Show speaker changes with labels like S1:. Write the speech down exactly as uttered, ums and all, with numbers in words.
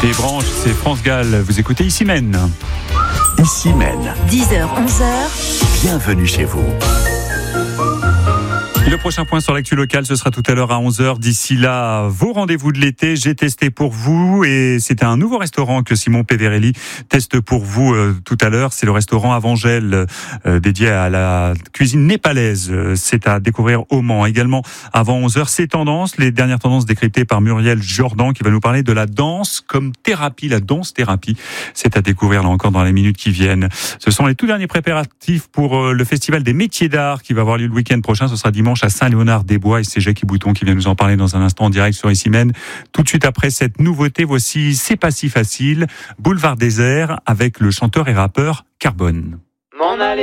S1: Les branches, c'est France Gall. Vous écoutez Ici Mène.
S2: Ici Mène.
S3: dix heures, onze heures.
S2: Bienvenue chez vous.
S1: Le prochain point sur l'actu locale, ce sera tout à l'heure à onze heures. D'ici là, vos rendez-vous de l'été, j'ai testé pour vous et c'était un nouveau restaurant que Simon Peverelli teste pour vous euh, tout à l'heure. C'est le restaurant Avangel euh, dédié à la cuisine népalaise. C'est à découvrir au Mans. Également, avant onze heures, ces tendances, les dernières tendances décryptées par Muriel Jordan qui va nous parler de la danse comme thérapie, la danse-thérapie. C'est à découvrir là encore dans les minutes qui viennent. Ce sont les tout derniers préparatifs pour euh, le Festival des métiers d'art qui va avoir lieu le week-end prochain. Ce sera dimanche à Saint-Léonard-des-Bois et c'est Jackie Bouton qui vient nous en parler dans un instant en direct sur Ici Mène. Tout de suite après cette nouveauté, voici C'est pas si facile, Boulevard Désert avec le chanteur et rappeur Carbone.
S4: M'en aller.